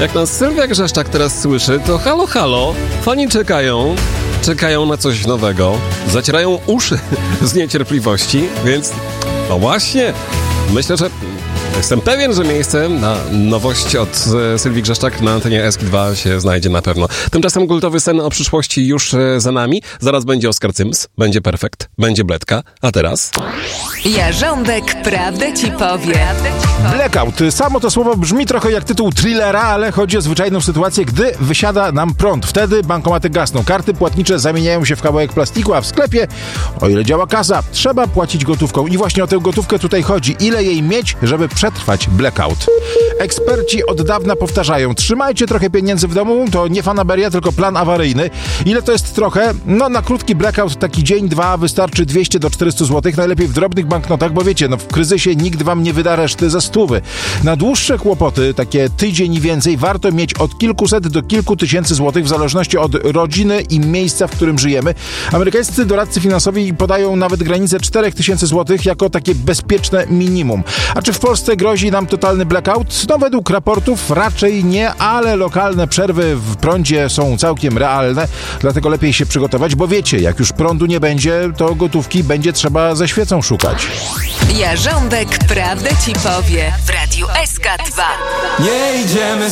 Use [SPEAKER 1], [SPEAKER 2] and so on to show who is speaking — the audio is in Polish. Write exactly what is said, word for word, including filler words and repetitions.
[SPEAKER 1] Jak nas Sylwia Grzeszczak teraz słyszy, to halo, halo, fani czekają, czekają na coś nowego, zacierają uszy z niecierpliwości, więc no właśnie, myślę, że jestem pewien, że miejsce na nowość od e, Sylwii Grzeszczak na antenie S K dwa się znajdzie na pewno. Tymczasem kultowy sen o przyszłości już e, za nami. Zaraz będzie Oskar Cyms, będzie Perfekt, będzie Bledka, a teraz...
[SPEAKER 2] Jarząbek prawdę ci powie.
[SPEAKER 3] Blackout. Samo to słowo brzmi trochę jak tytuł thrillera, ale chodzi o zwyczajną sytuację, gdy wysiada nam prąd. Wtedy bankomaty gasną, karty płatnicze zamieniają się w kawałek plastiku, a w sklepie, o ile działa kasa, trzeba płacić gotówką. I właśnie o tę gotówkę tutaj chodzi. Ile jej mieć, żeby przetrwać blackout? Eksperci od dawna powtarzają, trzymajcie trochę pieniędzy w domu, to nie fanaberia, tylko plan awaryjny. Ile to jest trochę? No na krótki blackout, taki dzień, dwa, wystarczy dwieście do czterystu złotych, najlepiej w drobnych banknotach, bo wiecie, no w kryzysie nikt wam nie wyda reszty ze stówy. Na dłuższe kłopoty, takie tydzień i więcej, warto mieć od kilkuset do kilku tysięcy złotych, w zależności od rodziny i miejsca, w którym żyjemy. Amerykańscy doradcy finansowi podają nawet granicę czterech tysięcy złotych jako takie bezpieczne minimum. A czy w Polsce grozi nam totalny blackout? No według raportów raczej nie, ale lokalne przerwy w prądzie są całkiem realne, dlatego lepiej się przygotować, bo wiecie, jak już prądu nie będzie, to gotówki będzie trzeba ze świecą szukać.
[SPEAKER 2] Jarząbek prawdę ci powie w Radiu S K dwa.
[SPEAKER 4] Nie idziemy